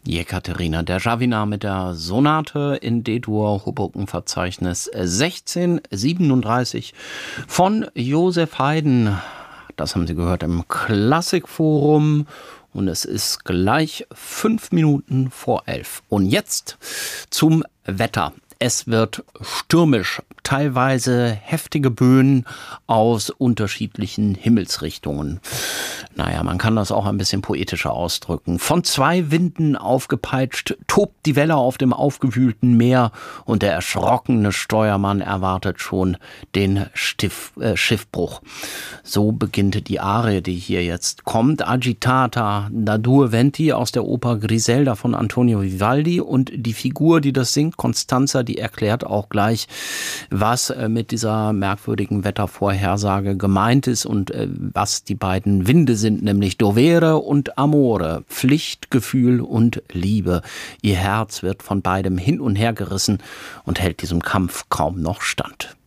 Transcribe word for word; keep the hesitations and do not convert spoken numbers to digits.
Jekaterina Derzhavina mit der Sonate in D-Dur, Hoboken-Verzeichnis sechzehn siebenunddreißig von Joseph Haydn. Das haben Sie gehört im Klassikforum und es ist gleich fünf Minuten vor elf. Und jetzt zum Wetter. Es wird stürmisch, teilweise heftige Böen aus unterschiedlichen Himmelsrichtungen. Naja, man kann das auch ein bisschen poetischer ausdrücken. Von zwei Winden aufgepeitscht tobt die Welle auf dem aufgewühlten Meer und der erschrockene Steuermann erwartet schon den Stiff, äh, Schiffbruch. So beginnt die Arie, die hier jetzt kommt. Agitata da due venti aus der Oper Griselda von Antonio Vivaldi, und die Figur, die das singt, Constanza, die erklärt auch gleich, was mit dieser merkwürdigen Wettervorhersage gemeint ist und was die beiden Winde sind, nämlich Dovere und Amore, Pflicht, Gefühl und Liebe. Ihr Herz wird von beidem hin und her gerissen und hält diesem Kampf kaum noch stand.